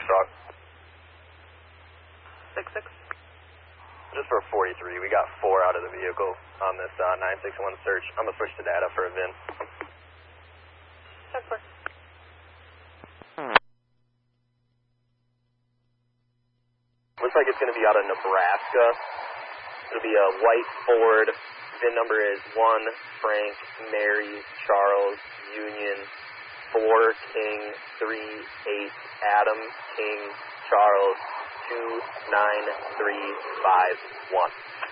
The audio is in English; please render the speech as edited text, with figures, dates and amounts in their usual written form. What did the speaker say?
Foxtrot. 6-6. Just for 43, we got 4 out of the vehicle on this 961 search. I'm going to switch to data for a VIN. 10-4. Looks like it's going to be out of Nebraska. It'll be a white Ford. VIN number is 1 Frank Mary Charles Union 4 King 3 8 Adam King Charles 29351.